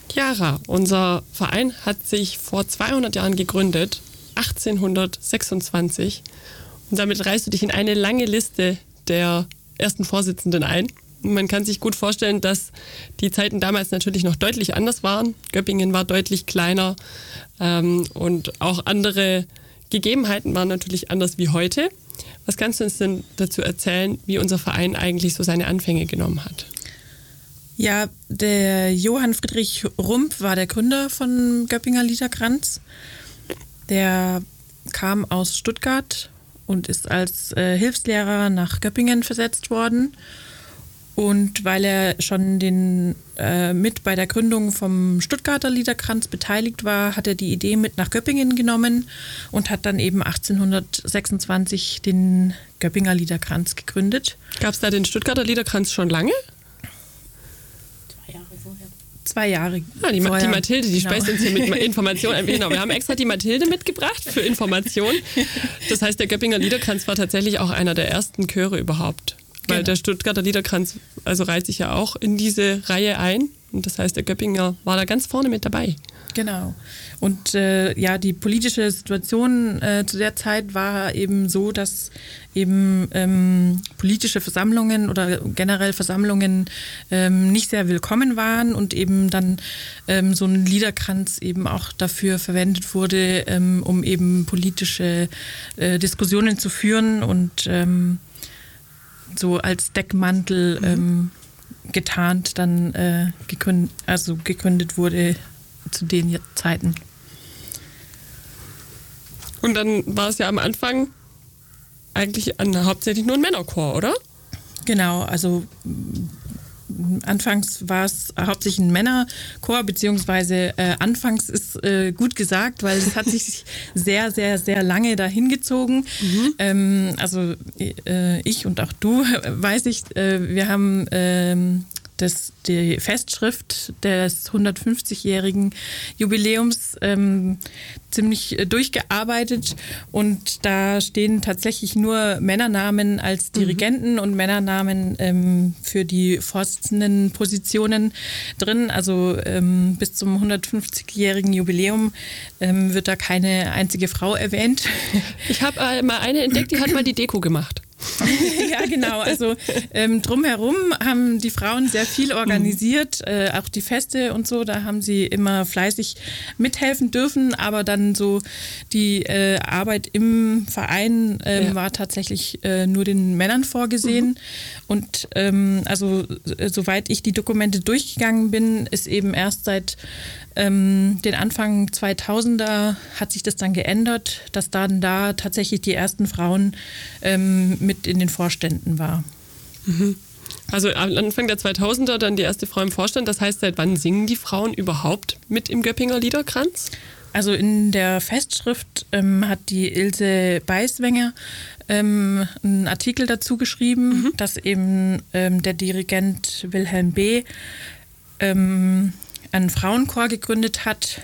Chiara, unser Verein hat sich vor 200 Jahren gegründet, 1826. Und damit reißt du dich in eine lange Liste der ersten Vorsitzenden ein. Man kann sich gut vorstellen, dass die Zeiten damals natürlich noch deutlich anders waren. Göppingen war deutlich kleiner und auch andere Gegebenheiten waren natürlich anders wie heute. Was kannst du uns denn dazu erzählen, wie unser Verein eigentlich so seine Anfänge genommen hat? Ja, der Johann Friedrich Rump war der Gründer von Göppinger Liederkranz. Der kam aus Stuttgart und ist als Hilfslehrer nach Göppingen versetzt worden. Und weil er schon mit bei der Gründung vom Stuttgarter Liederkranz beteiligt war, hat er die Idee mit nach Göppingen genommen und hat dann eben 1826 den Göppinger Liederkranz gegründet. Gab es da den Stuttgarter Liederkranz schon lange? 2 Jahre die vorher. Mathilde, die speist uns hier mit Informationen ein. Genau, wir haben extra die Mathilde mitgebracht für Informationen. Das heißt, der Göppinger Liederkranz war tatsächlich auch einer der ersten Chöre überhaupt. Weil der Stuttgarter Liederkranz reiht sich ja auch in diese Reihe ein. Und das heißt, der Göppinger war da ganz vorne mit dabei. Genau. Und die politische Situation zu der Zeit war eben so, dass eben politische Versammlungen oder generell Versammlungen nicht sehr willkommen waren und eben dann so ein Liederkranz eben auch dafür verwendet wurde, um eben politische Diskussionen zu führen und so als Deckmantel getarnt dann gegründet wurde zu den Zeiten. Und dann war es ja am Anfang eigentlich hauptsächlich nur ein Männerchor, oder? Genau, also anfangs war es hauptsächlich ein Männerchor, beziehungsweise anfangs ist gut gesagt, weil es hat sich sehr, sehr, sehr lange dahin gezogen. Ich und auch du, weiß ich, wir haben die Festschrift des 150-jährigen Jubiläums ziemlich durchgearbeitet und da stehen tatsächlich nur Männernamen als Dirigenten und Männernamen für die vorsitzenden Positionen drin. Also bis zum 150-jährigen Jubiläum wird da keine einzige Frau erwähnt. Ich habe mal eine entdeckt, die hat mal die Deko gemacht. Ja, genau. Also drumherum haben die Frauen sehr viel organisiert, auch die Feste und so. Da haben sie immer fleißig mithelfen dürfen, aber dann so die Arbeit im Verein war tatsächlich nur den Männern vorgesehen. Und soweit ich die Dokumente durchgegangen bin, ist eben erst seit den Anfang 2000er hat sich das dann geändert, dass dann da tatsächlich die ersten Frauen mit in den Vorständen war. Also am Anfang der 2000er dann die erste Frau im Vorstand. Das heißt, seit wann singen die Frauen überhaupt mit im Göppinger Liederkranz? Also in der Festschrift hat die Ilse Beiswenger einen Artikel dazu geschrieben, dass eben der Dirigent Wilhelm B. einen Frauenchor gegründet hat,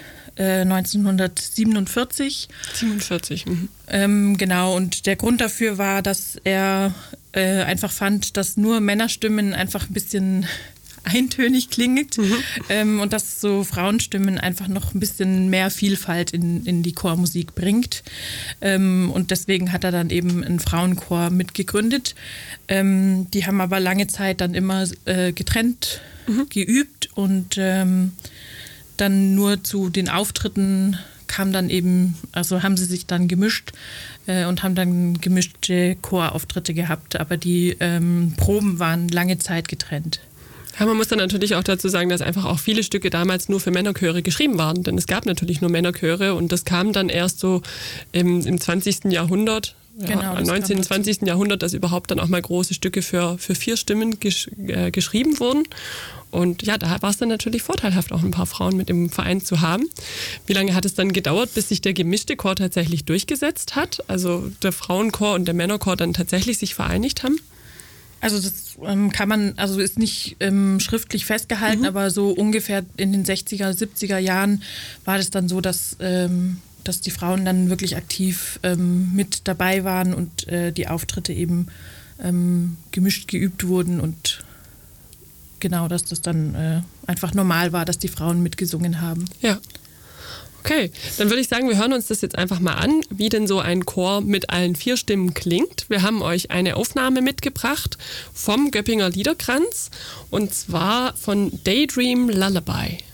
1947. 47. Genau, und der Grund dafür war, dass er einfach fand, dass nur Männerstimmen einfach ein bisschen eintönig klingt und dass so Frauenstimmen einfach noch ein bisschen mehr Vielfalt in die Chormusik bringt. Und deswegen hat er dann eben einen Frauenchor mitgegründet. Die haben aber lange Zeit dann immer getrennt geübt und dann nur zu den Auftritten kam dann eben, also haben sie sich dann gemischt und haben dann gemischte Chorauftritte gehabt, aber die Proben waren lange Zeit getrennt. Ja, man muss dann natürlich auch dazu sagen, dass einfach auch viele Stücke damals nur für Männerchöre geschrieben waren, denn es gab natürlich nur Männerchöre und das kam dann erst so im 20. Jahrhundert, im 19. und 20. Jahrhundert, dass überhaupt dann auch mal große Stücke für 4 Stimmen geschrieben wurden. Und ja, da war es dann natürlich vorteilhaft, auch ein paar Frauen mit im Verein zu haben. Wie lange hat es dann gedauert, bis sich der gemischte Chor tatsächlich durchgesetzt hat? Also der Frauenchor und der Männerchor dann tatsächlich sich vereinigt haben? Also das kann man, also ist nicht schriftlich festgehalten, aber so ungefähr in den 60er, 70er Jahren war das dann so, dass die Frauen dann wirklich aktiv mit dabei waren und die Auftritte eben gemischt geübt wurden und genau, dass das dann einfach normal war, dass die Frauen mitgesungen haben. Ja. Okay, dann würde ich sagen, wir hören uns das jetzt einfach mal an, wie denn so ein Chor mit allen 4 Stimmen klingt. Wir haben euch eine Aufnahme mitgebracht vom Göppinger Liederkranz und zwar von Daydream Lullaby.